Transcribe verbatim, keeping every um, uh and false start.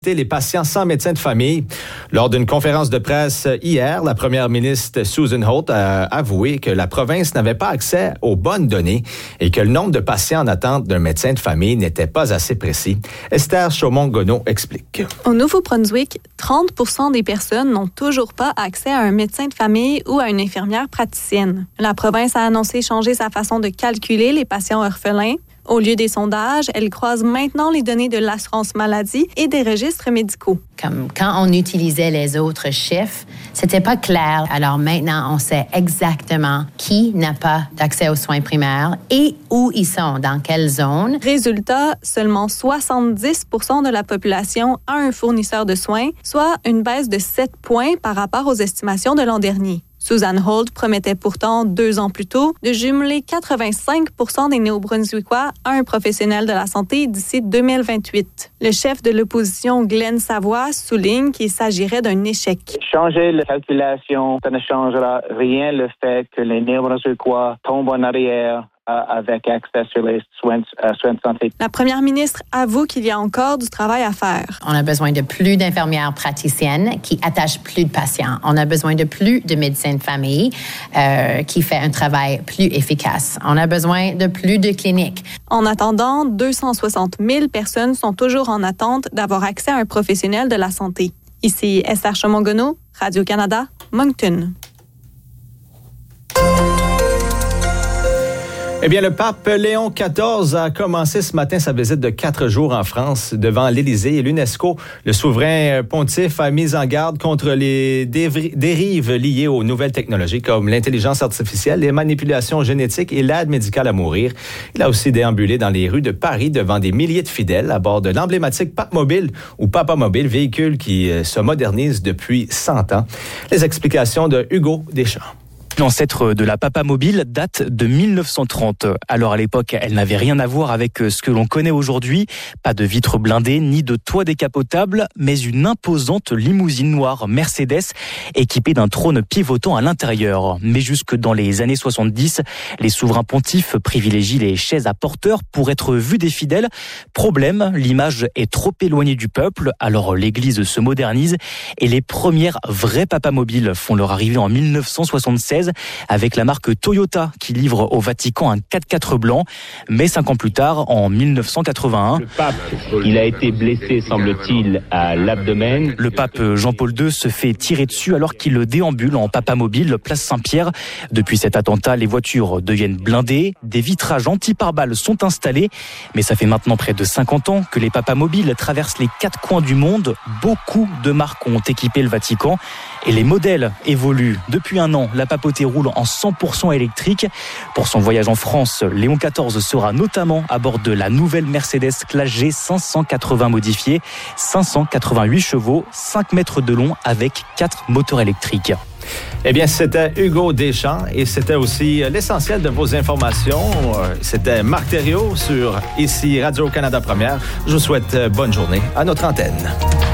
les patients sans médecin de famille. Lors d'une conférence de presse hier, la première ministre Susan Holt a avoué que la province n'avait pas accès aux bonnes données et que le nombre de patients en attente d'un médecin de famille n'était pas assez précis. Esther Chaumont-Gonneau explique. Au Nouveau-Brunswick, trente pour cent des personnes n'ont toujours pas accès à un médecin de famille ou à une infirmière praticienne. La province a annoncé changer sa façon de calculer les patients orphelins. Au lieu des sondages, elle croise maintenant les données de l'assurance maladie et des registres médicaux. Comme quand on utilisait les autres chiffres, c'était pas clair. Alors maintenant, on sait exactement qui n'a pas d'accès aux soins primaires et où ils sont, dans quelle zone. Résultat, seulement soixante-dix pour cent de la population a un fournisseur de soins, soit une baisse de sept points par rapport aux estimations de l'an dernier. Susan Holt promettait pourtant, deux ans plus tôt, de jumeler quatre-vingt-cinq pour cent des Néo-Brunswickois à un professionnel de la santé d'ici deux mille vingt-huit. Le chef de l'opposition, Glenn Savoie, souligne qu'il s'agirait d'un échec. Changer la calculation, ça ne changera rien le fait que les Néo-Brunswickois tombent en arrière avec accès sur les soins, euh, soins de santé. La première ministre avoue qu'il y a encore du travail à faire. On a besoin de plus d'infirmières praticiennes qui attachent plus de patients. On a besoin de plus de médecins de famille euh, qui fait un travail plus efficace. On a besoin de plus de cliniques. En attendant, deux cent soixante mille personnes sont toujours en attente d'avoir accès à un professionnel de la santé. Ici Esther Chaumont-Gonneau, Radio-Canada, Moncton. Eh bien, le pape Léon quatorze a commencé ce matin sa visite de quatre jours en France devant l'Élysée et l'UNESCO. Le souverain pontife a mis en garde contre les dév- dérives liées aux nouvelles technologies comme l'intelligence artificielle, les manipulations génétiques et l'aide médicale à mourir. Il a aussi déambulé dans les rues de Paris devant des milliers de fidèles à bord de l'emblématique Pape Mobile ou Papa Mobile, véhicule qui se modernise depuis cent ans. Les explications de Hugo Deschamps. L'ancêtre de la Papa Mobile date de mille neuf cent trente. Alors à l'époque, elle n'avait rien à voir avec ce que l'on connaît aujourd'hui. Pas de vitres blindées ni de toit décapotable, mais une imposante limousine noire Mercedes équipée d'un trône pivotant à l'intérieur. Mais jusque dans les années soixante-dix, les souverains pontifes privilégient les chaises à porteurs pour être vus des fidèles. Problème, l'image est trop éloignée du peuple, alors l'église se modernise et les premières vraies Papa Mobiles font leur arrivée en mille neuf cent soixante-seize avec la marque Toyota qui livre au Vatican un quatre-quatre blanc. Mais cinq ans plus tard, en mille neuf cent quatre-vingt-un... Le pape, il a été blessé, semble-t-il, à l'abdomen. Le pape Jean-Paul deux se fait tirer dessus alors qu'il déambule en Papa Mobile, place Saint-Pierre. Depuis cet attentat, les voitures deviennent blindées, des vitrages anti-pare-balles sont installés. Mais ça fait maintenant près de cinquante ans que les Papa Mobiles traversent les quatre coins du monde. Beaucoup de marques ont équipé le Vatican et les modèles évoluent. Depuis un an, la papauté roule en cent pour cent électrique. Pour son voyage en France, Léon quatorze sera notamment à bord de la nouvelle Mercedes Classe G cinq cent quatre-vingts modifiée, cinq cent quatre-vingt-huit chevaux, cinq mètres de long avec quatre moteurs électriques. Eh bien, c'était Hugo Deschamps et c'était aussi l'essentiel de vos informations. C'était Marc Thériault sur ici Radio-Canada Première. Je vous souhaite bonne journée à notre antenne.